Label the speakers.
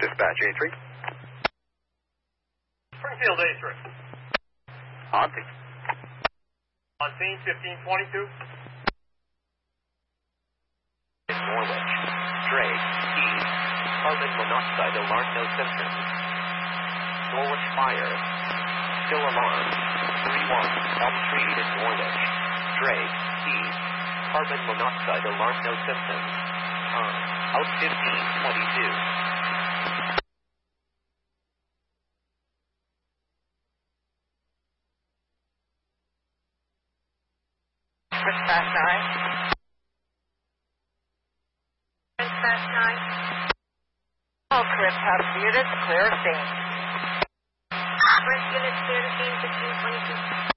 Speaker 1: Dispatch A3.
Speaker 2: Springfield A3.
Speaker 1: On scene.
Speaker 2: On scene, 1522.
Speaker 3: In Norwich. Drake, East. Carbon monoxide alarm, no symptoms. Norwich fire. Still alarm. 31, Elm Street in Norwich. Drake, East. Carbon monoxide alarm, no symptoms. Time, out 1522.
Speaker 4: Dispatch 9. Dispatch 9. All Chris have units clear of scene.
Speaker 5: First unit clear to scene 1522.